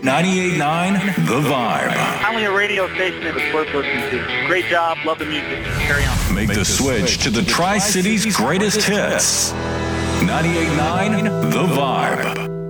98.9 The Vibe. Finally a radio station that was worth listening to. Great job. Love the music. Carry on. Make the switch to the Tri-City's greatest hits. 98.9 The Vibe.